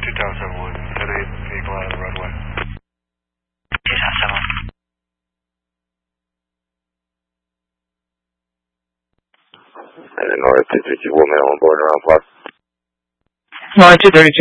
Tower 71, 10-8, vehicle out of the roadway. Tower 71. And the North 232 Woman on board around 5. North 232.